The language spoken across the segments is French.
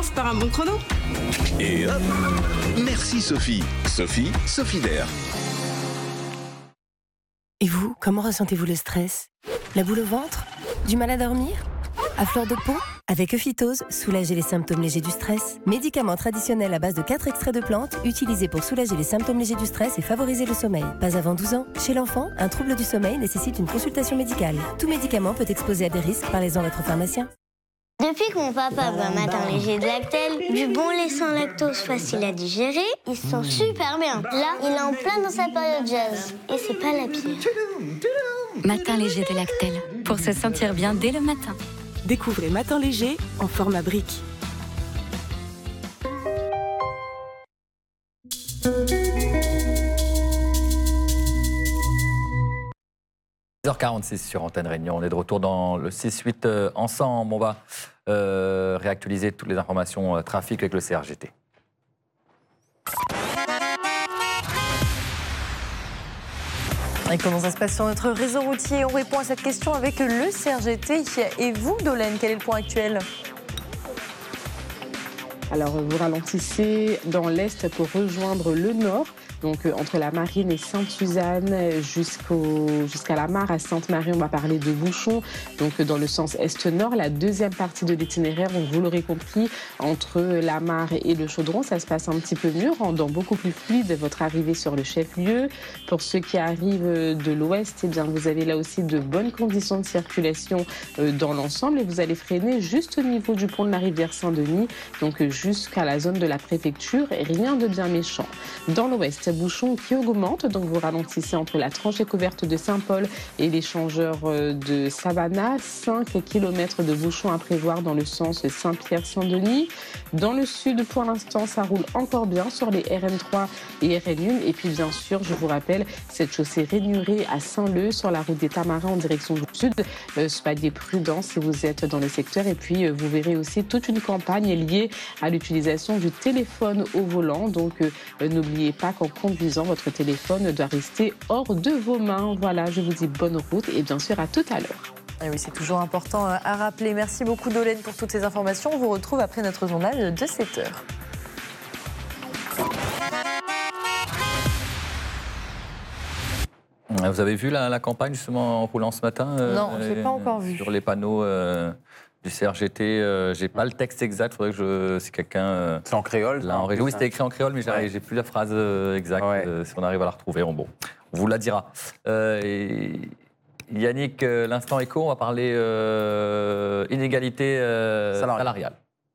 commence par un bon chrono. Et hop, merci Sophie. Sophie d'air. Et vous, comment ressentez-vous le stress? La boule au ventre? Du mal à dormir? À fleur de peau? Avec Euphytose, soulagez les symptômes légers du stress. Médicament traditionnel à base de 4 extraits de plantes, utilisé pour soulager les symptômes légers du stress et favoriser le sommeil. Pas avant 12 ans. Chez l'enfant, un trouble du sommeil nécessite une consultation médicale. Tout médicament peut exposer à des risques, parlez-en à votre pharmacien. Depuis que mon papa boit Matin Léger de Lactel, du bon lait sans lactose facile à digérer, il se sent super bien. Là, il est en plein dans sa période jazz. Et c'est pas la pire. Matin Léger de Lactel, pour se sentir bien dès le matin. Découvrez Matin Léger en format brique. – 10h46 sur Antenne Réunion. On est de retour dans le 6-8 ensemble. On va réactualiser toutes les informations trafic avec le CRGT. Et comment ça se passe sur notre réseau routier? On répond à cette question avec le CRGT. Et vous, Dolène, quel est le point actuel? Alors, vous ralentissez dans l'est pour rejoindre le nord. Donc, entre la Marine et Sainte-Suzanne jusqu'à la Mare à Sainte-Marie, on va parler de bouchons. Donc, dans le sens est-nord, la deuxième partie de l'itinéraire, donc vous l'aurez compris, entre la Mare et le Chaudron, ça se passe un petit peu mieux, rendant beaucoup plus fluide votre arrivée sur le chef-lieu. Pour ceux qui arrivent de l'ouest, eh bien, vous avez là aussi de bonnes conditions de circulation dans l'ensemble et vous allez freiner juste au niveau du pont de la rivière Saint-Denis, donc jusqu'à la zone de la préfecture, et rien de bien méchant. Dans l'ouest, bouchons qui augmentent, donc vous ralentissez entre la tranchée couverte de Saint-Paul et l'échangeur de Savannah. 5 km de bouchons à prévoir dans le sens Saint-Pierre-Saint-Denis. Dans le sud, pour l'instant, ça roule encore bien sur les RN3 et RN1. Et puis, bien sûr, je vous rappelle, cette chaussée rainurée à Saint-Leu sur la route des Tamarins en direction du sud. Soyez prudents si vous êtes dans le secteur. Et puis, vous verrez aussi toute une campagne liée à l'utilisation du téléphone au volant. Donc, n'oubliez pas qu'en conduisant, votre téléphone doit rester hors de vos mains. Voilà, je vous dis bonne route et bien sûr à tout à l'heure. Et oui, c'est toujours important à rappeler. Merci beaucoup, Dolène, pour toutes ces informations. On vous retrouve après notre journal de 7h. Vous avez vu la campagne justement en roulant ce matin? Non, je n'ai pas encore vu. Sur les panneaux du CRGT, j'ai pas le texte exact, faudrait que si quelqu'un... c'est en créole? Oui, c'était écrit en créole, mais j'ai plus la phrase exacte. Si on arrive à la retrouver, bon, on vous la dira. Yannick, l'instant écho, on va parler inégalité salariale.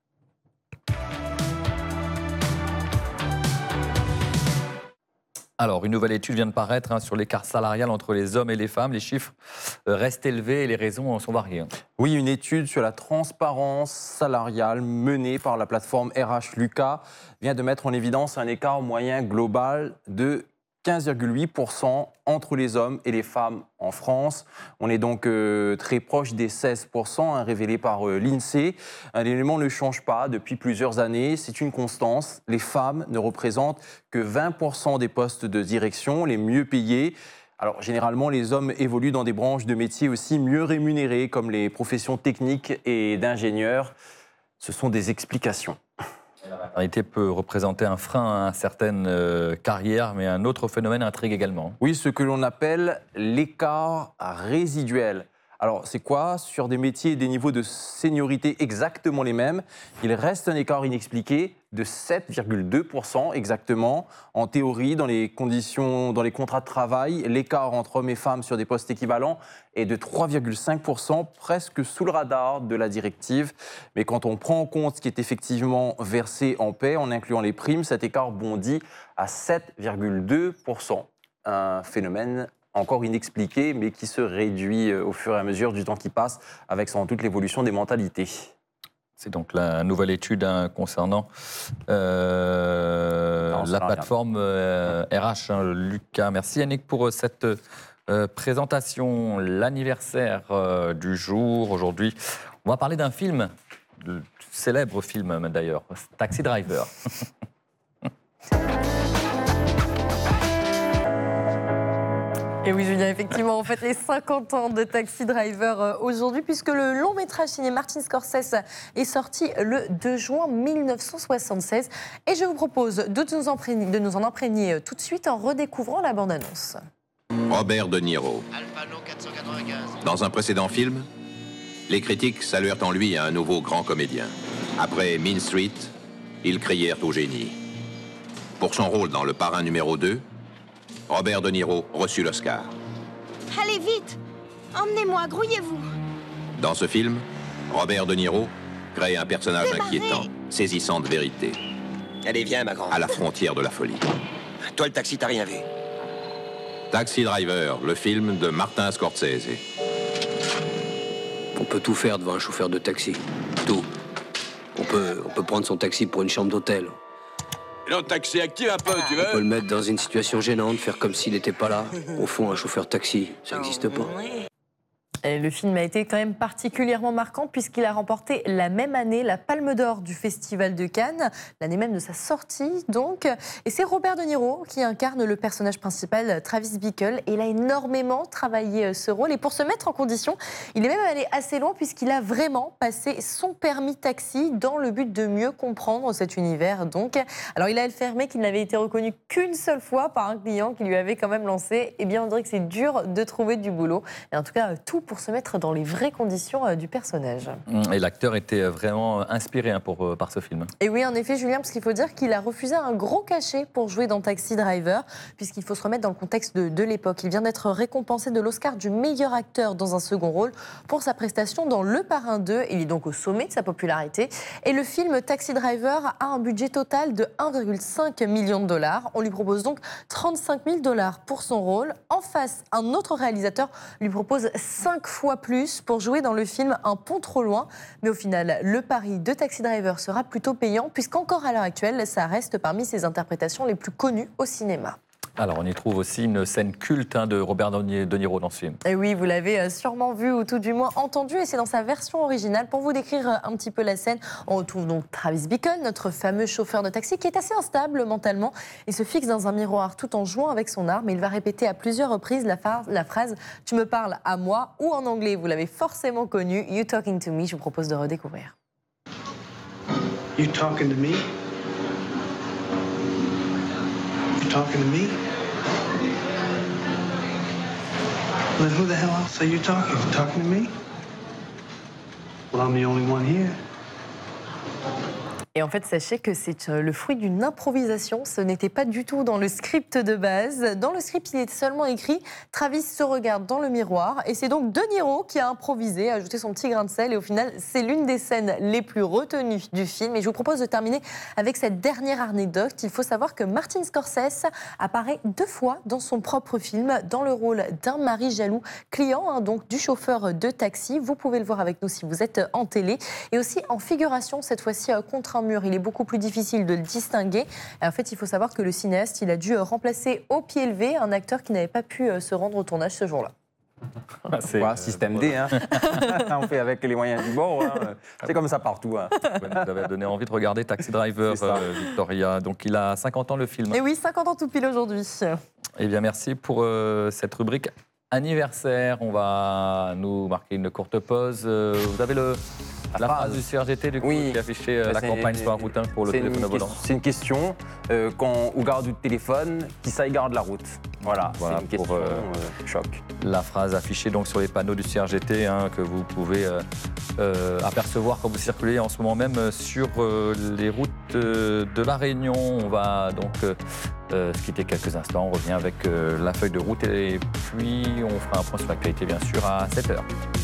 Alors, une nouvelle étude vient de paraître sur l'écart salarial entre les hommes et les femmes. Les chiffres restent élevés et les raisons sont variées. Oui, une étude sur la transparence salariale menée par la plateforme RH Lucas vient de mettre en évidence un écart moyen global de 15,8% entre les hommes et les femmes en France. On est donc très proche des 16% révélés par l'INSEE. L'élément ne change pas depuis plusieurs années, c'est une constance. Les femmes ne représentent que 20% des postes de direction, les mieux payés. Alors généralement, les hommes évoluent dans des branches de métiers aussi mieux rémunérées, comme les professions techniques et d'ingénieurs. Ce sont des explications. La maternité peut représenter un frein à certaines carrières, mais un autre phénomène intrigue également. Oui, ce que l'on appelle l'écart résiduel. Alors, c'est quoi? Sur des métiers et des niveaux de seniorité exactement les mêmes, il reste un écart inexpliqué de 7,2% exactement. En théorie, dans les contrats de travail, l'écart entre hommes et femmes sur des postes équivalents est de 3,5%, presque sous le radar de la directive. Mais quand on prend en compte ce qui est effectivement versé en paie, en incluant les primes, cet écart bondit à 7,2%. Un phénomène encore inexpliqué, mais qui se réduit au fur et à mesure du temps qui passe, avec sans doute l'évolution des mentalités. C'est donc la nouvelle étude concernant la plateforme RH, Lucas. Merci Yannick pour cette présentation. L'anniversaire du jour, aujourd'hui, on va parler d'un film, célèbre film d'ailleurs, Taxi Driver. Et oui, Julien, effectivement, on fête les 50 ans de Taxi Driver aujourd'hui, puisque le long métrage signé Martin Scorsese est sorti le 2 juin 1976. Et je vous propose de nous en imprégner tout de suite en redécouvrant la bande-annonce. Robert De Niro. Dans un précédent film, les critiques saluèrent en lui un nouveau grand comédien. Après Mean Street, ils crièrent au génie. Pour son rôle dans Le Parrain numéro 2, Robert De Niro reçut l'Oscar. Allez vite, emmenez-moi, grouillez-vous. Dans ce film, Robert De Niro crée un personnage inquiétant, saisissant de vérité. Allez, viens, ma grande. À la frontière de la folie. Toi, le taxi, t'as rien vu. Taxi Driver, le film de Martin Scorsese. On peut tout faire devant un chauffeur de taxi. Tout. On peut prendre son taxi pour une chambre d'hôtel. L'autre taxi, active un peu, tu veux? On peut le mettre dans une situation gênante, faire comme s'il n'était pas là. Au fond, un chauffeur de taxi, ça n'existe pas. Et le film a été quand même particulièrement marquant puisqu'il a remporté la même année la Palme d'Or du Festival de Cannes, l'année même de sa sortie donc. Et c'est Robert De Niro qui incarne le personnage principal, Travis Bickle. Et il a énormément travaillé ce rôle. Et pour se mettre en condition, il est même allé assez loin puisqu'il a vraiment passé son permis taxi dans le but de mieux comprendre cet univers. Donc, alors il a affirmé qu'il n'avait été reconnu qu'une seule fois par un client qui lui avait quand même lancé. Eh bien, on dirait que c'est dur de trouver du boulot. Et en tout cas, tout pour se mettre dans les vraies conditions du personnage. Et l'acteur était vraiment inspiré par ce film. Et oui, en effet, Julien, parce qu'il faut dire qu'il a refusé un gros cachet pour jouer dans Taxi Driver, puisqu'il faut se remettre dans le contexte de l'époque. Il vient d'être récompensé de l'Oscar du meilleur acteur dans un second rôle pour sa prestation dans Le Parrain 2. Il est donc au sommet de sa popularité. Et le film Taxi Driver a un budget total de 1,5 million de dollars. On lui propose donc 35 000 dollars pour son rôle. En face, un autre réalisateur lui propose 5 fois plus pour jouer dans le film Un pont trop loin. Mais au final, le pari de Taxi Driver sera plutôt payant puisqu'encore à l'heure actuelle, ça reste parmi ses interprétations les plus connues au cinéma. Alors, on y trouve aussi une scène culte de Robert De Niro dans ce film. Et oui, vous l'avez sûrement vu ou tout du moins entendu, et c'est dans sa version originale. Pour vous décrire un petit peu la scène, on retrouve donc Travis Bickle, notre fameux chauffeur de taxi, qui est assez instable mentalement et se fixe dans un miroir tout en jouant avec son arme. Il va répéter à plusieurs reprises la phrase « Tu me parles à moi » ou en anglais, vous l'avez forcément connu, « You talking to me ». Je vous propose de redécouvrir. You talking to me? You talking to me? Well, who the hell else are you talking? You talking to me? Well, I'm the only one here. Et en fait, sachez que c'est le fruit d'une improvisation. Ce n'était pas du tout dans le script de base. Dans le script, il est seulement écrit « Travis se regarde dans le miroir ». Et c'est donc De Niro qui a improvisé, a ajouté son petit grain de sel. Et au final, c'est l'une des scènes les plus retenues du film. Et je vous propose de terminer avec cette dernière anecdote. Il faut savoir que Martin Scorsese apparaît 2 fois dans son propre film, dans le rôle d'un mari jaloux, client donc du chauffeur de taxi. Vous pouvez le voir avec nous si vous êtes en télé. Et aussi en figuration, cette fois-ci contre un mur. Il est beaucoup plus difficile de le distinguer. Et en fait, il faut savoir que le cinéaste, il a dû remplacer au pied levé un acteur qui n'avait pas pu se rendre au tournage ce jour-là. C'est système D, hein. On fait avec les moyens du bord. Hein. C'est comme ça partout. Hein. Vous avez donné envie de regarder Taxi Driver, Victoria. Donc il a 50 ans le film. Et oui, 50 ans tout pile aujourd'hui. Eh bien, merci pour cette rubrique anniversaire. On va nous marquer une courte pause. Vous avez la phrase du CRGT du coup, qui est affichée la campagne sur la route pour le téléphone volant. C'est une question. Quand on garde du téléphone, qui ça garde la route. Voilà c'est une question choc. La phrase affichée donc sur les panneaux du CRGT que vous pouvez apercevoir quand vous circulez en ce moment même sur les routes de La Réunion. On va donc se quitter quelques instants. On revient avec la feuille de route et puis on fera un point sur l'actualité bien sûr à 7h.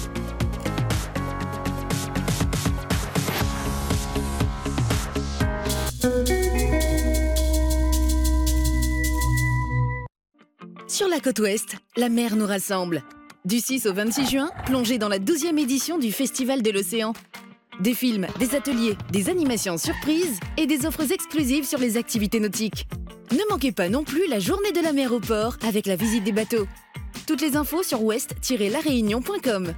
Sur la côte ouest, la mer nous rassemble. Du 6 au 26 juin, plongez dans la 12e édition du Festival de l'Océan. Des films, des ateliers, des animations surprises et des offres exclusives sur les activités nautiques. Ne manquez pas non plus la journée de la mer au port avec la visite des bateaux. Toutes les infos sur ouest-laréunion.com.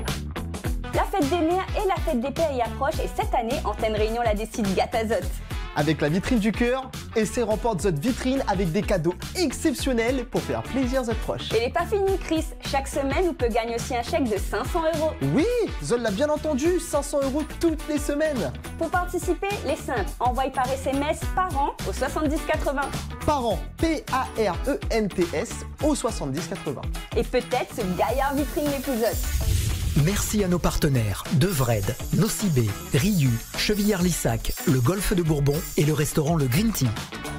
La fête des liens et la fête des pairs y approchent et cette année, Antenne Réunion la décide Gâte Azote. avec la vitrine du cœur. Essaie remporte cette vitrine avec des cadeaux exceptionnels pour faire plaisir aux proches. Et n'est pas fini, Chris. Chaque semaine, on peut gagner aussi un chèque de 500 €. Oui, Zol l'a bien entendu, 500 € toutes les semaines. Pour participer, les simples, envoyez par SMS parents au 7080. Parents, P-A-R-E-N-T-S au 7080. Et peut-être ce gaillard vitrine l'épisode. Merci à nos partenaires Devred, Nocibé, Riu, Chevillard-Lissac, le Golfe de Bourbon et le restaurant Le Green Tea.